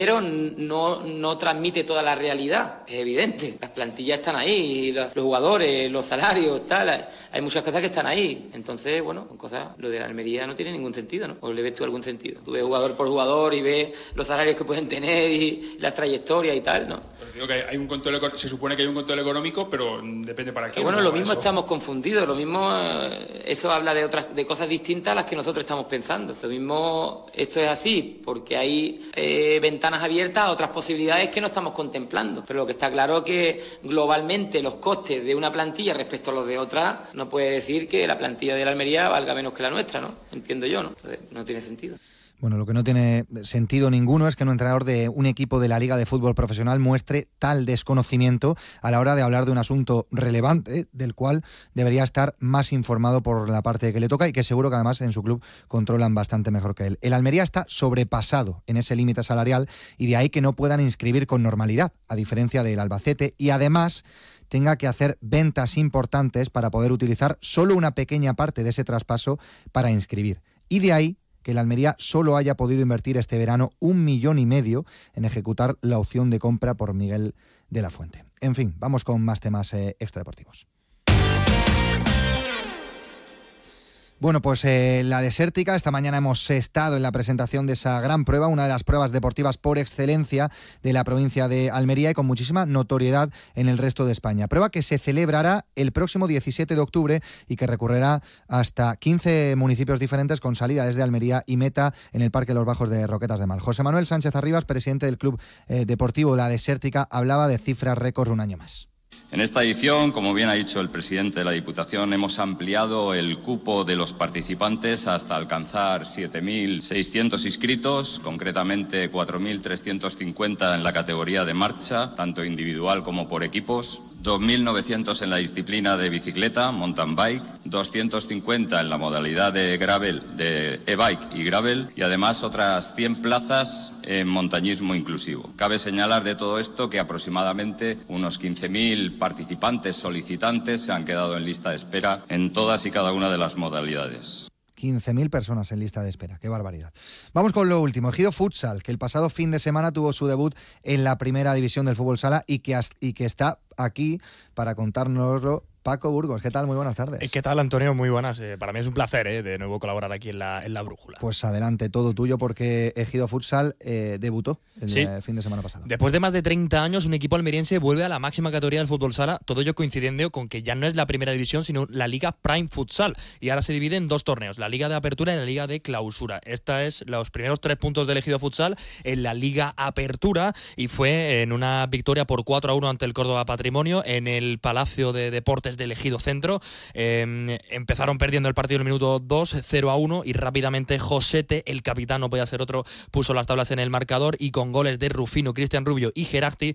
pero no transmite toda la realidad, es evidente. Las plantillas están ahí, los jugadores, los salarios, tal, hay muchas cosas que están ahí. Entonces, bueno, lo de la Almería no tiene ningún sentido, ¿no? ¿O le ves tú algún sentido? Tú ves jugador por jugador y ves los salarios que pueden tener y las trayectorias y tal, ¿no? Pero digo que hay un control, se supone que hay un control económico, pero depende para quién. Bueno, lo mismo estamos confundidos, lo mismo, eso habla de cosas distintas a las que nosotros estamos pensando. Lo mismo, esto es así, porque hay ventanas abiertas a otras posibilidades que no estamos contemplando. Pero lo que está claro es que globalmente los costes de una plantilla respecto a los de otra, no puede decir que la plantilla de la Almería valga menos que la nuestra, ¿no? Entiendo yo, ¿no? Entonces, no tiene sentido. Bueno, lo que no tiene sentido ninguno es que un entrenador de un equipo de la Liga de Fútbol Profesional muestre tal desconocimiento a la hora de hablar de un asunto relevante del cual debería estar más informado por la parte que le toca y que seguro que además en su club controlan bastante mejor que él. El Almería está sobrepasado en ese límite salarial y de ahí que no puedan inscribir con normalidad, a diferencia del Albacete, y además tenga que hacer ventas importantes para poder utilizar solo una pequeña parte de ese traspaso para inscribir. Y de ahí que el Almería solo haya podido invertir este verano 1,5 millones en ejecutar la opción de compra por Miguel de la Fuente. En fin, vamos con más temas extradeportivos. Bueno, pues la Desértica, esta mañana hemos estado en la presentación de esa gran prueba, una de las pruebas deportivas por excelencia de la provincia de Almería y con muchísima notoriedad en el resto de España. Prueba que se celebrará el próximo 17 de octubre y que recorrerá hasta 15 municipios diferentes con salida desde Almería y meta en el Parque Los Bajos de Roquetas de Mar. José Manuel Sánchez Arribas, presidente del Club Deportivo La Desértica, hablaba de cifras récord un año más. En esta edición, como bien ha dicho el presidente de la Diputación, hemos ampliado el cupo de los participantes hasta alcanzar 7.600 inscritos, concretamente 4.350 en la categoría de marcha, tanto individual como por equipos, 2.900 en la disciplina de bicicleta, mountain bike, 250 en la modalidad de gravel, de e-bike y gravel, y además otras 100 plazas en montañismo inclusivo. Cabe señalar de todo esto que aproximadamente unos 15.000 participantes solicitantes se han quedado en lista de espera en todas y cada una de las modalidades. 15.000 personas en lista de espera, qué barbaridad. Vamos con lo último, Ejido Futsal, que el pasado fin de semana tuvo su debut en la primera división del fútbol sala y que está aquí para contárnoslo. Paco Burgos, ¿qué tal? Muy buenas tardes. ¿Qué tal, Antonio? Muy buenas. Para mí es un placer de nuevo colaborar aquí en la Brújula. Pues adelante, todo tuyo, porque Ejido Futsal debutó el fin de semana pasado. Después de más de 30 años, un equipo almeriense vuelve a la máxima categoría del fútbol sala, todo ello coincidiendo con que ya no es la primera división, sino la Liga Prime Futsal. Y ahora se divide en dos torneos, la Liga de Apertura y la Liga de Clausura. Esta es los primeros 3 puntos del Ejido Futsal en la Liga Apertura y fue en una victoria por 4-1 ante el Córdoba Patrimonio en el Palacio de Deportes del Ejido Centro. Empezaron perdiendo el partido en el minuto 2, 0-1 y rápidamente Josete, el capitán, no podía ser otro, puso las tablas en el marcador y con goles de Rufino, Cristian Rubio y Gerardi,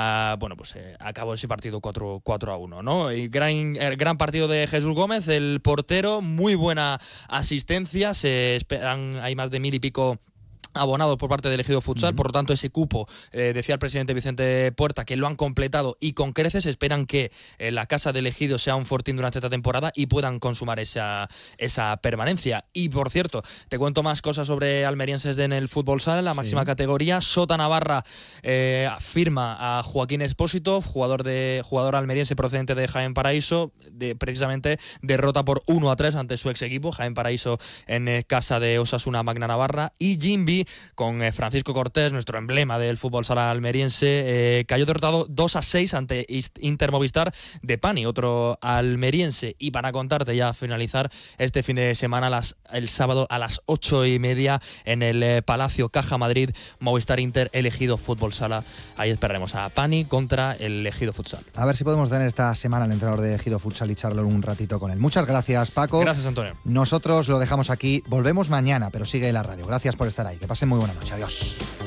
acabó ese partido 4-1, ¿no? Y gran partido de Jesús Gómez, el portero, muy buena asistencia, hay más de 1.000 y pico abonados por parte del Ejido Futsal, por lo tanto ese cupo, decía el presidente Vicente Puerta, que lo han completado y con creces. Esperan que la casa del Ejido sea un fortín durante esta temporada y puedan consumar esa permanencia. Y por cierto, te cuento más cosas sobre almerienses en el fútbol sala, en la máxima categoría. Sota Navarra firma a Joaquín Espósito, jugador almeriense procedente de Jaén Paraíso, precisamente derrota por 1-3 ante su ex equipo, Jaén Paraíso, en casa de Osasuna Magna Navarra. Y Jimby, con Francisco Cortés, nuestro emblema del fútbol sala almeriense, cayó derrotado 2-6 ante Inter Movistar de Pani, otro almeriense. Y para contarte ya, finalizar este fin de semana, el sábado a las 8:30 en el Palacio Caja Madrid, Movistar Inter, el Ejido Fútbol Sala. Ahí esperaremos a Pani contra el Ejido Futsal. A ver si podemos tener esta semana al entrenador de Ejido Futsal y charlar un ratito con él. Muchas gracias, Paco. Gracias, Antonio. Nosotros lo dejamos aquí. Volvemos mañana, pero sigue la radio. Gracias por estar ahí. Que pasen muy buena noche. Adiós.